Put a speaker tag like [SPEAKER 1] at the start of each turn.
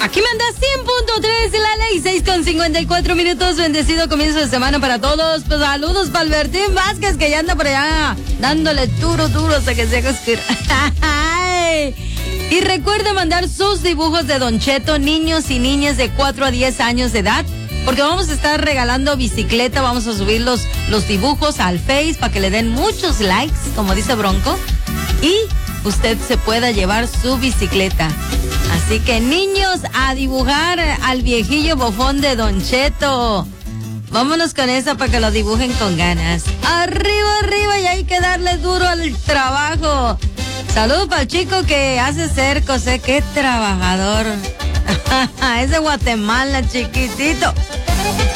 [SPEAKER 1] Aquí manda 100.3 de la ley, 6:54. Bendecido comienzo de semana para todos. Pues saludos para Albertín Vázquez, que ya anda por allá dándole duro hasta que se haga oscuro. Y recuerde mandar sus dibujos de Don Cheto, niños y niñas de 4 a 10 años de edad, porque vamos a estar regalando bicicleta. Vamos a subir los dibujos al Face para que le den muchos likes, como dice Bronco, y usted se pueda llevar su bicicleta. Así que niños, a dibujar al viejillo bofón de Don Cheto. Vámonos con esa para que lo dibujen con ganas. Arriba, y hay que darle duro al trabajo. Saludos para el chico que hace cercos, qué trabajador. Es de Guatemala, chiquitito.